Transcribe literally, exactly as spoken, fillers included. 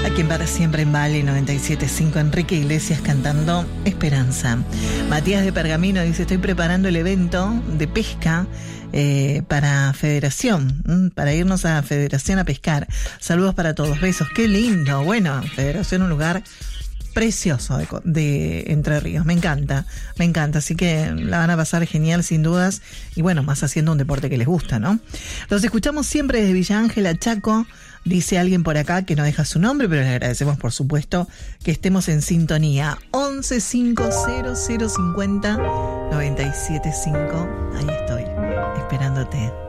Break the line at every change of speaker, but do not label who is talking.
Aquí en Para Siempre en Vale noventa y siete punto cinco, Enrique Iglesias cantando Esperanza. Matías de Pergamino dice: estoy preparando el evento de pesca eh, para Federación, ¿m? para irnos a Federación a pescar. Saludos para todos, besos, qué lindo. Bueno, Federación, un lugar precioso de, de Entre Ríos, me encanta, me encanta, así que la van a pasar genial sin dudas, y bueno, más haciendo un deporte que les gusta, ¿no? Los escuchamos siempre desde Villa Ángela, Chaco, dice alguien por acá que no deja su nombre, pero les agradecemos por supuesto que estemos en sintonía. Once cinco cero cero cincuenta noventa y siete cinco, ahí estoy, esperándote.